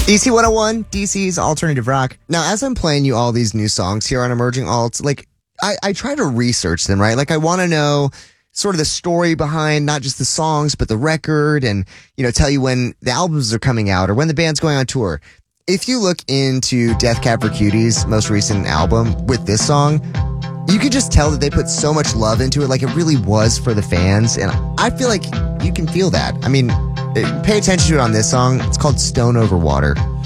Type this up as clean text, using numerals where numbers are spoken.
DC 101, DC's alternative rock. Now, as I'm playing you all these new songs here on Emerging Alts, like, I try to research them, right? Like, I want to know sort of the story behind not just the songs, but the record and, tell you when the albums are coming out or when the band's going on tour. If you look into Death Cab for Cutie's most recent album with this song, you could just tell that they put so much love into it. Like, it really was for the fans. And I feel like you can feel that. I mean, pay attention to it on this song. It's called Stone Over Water.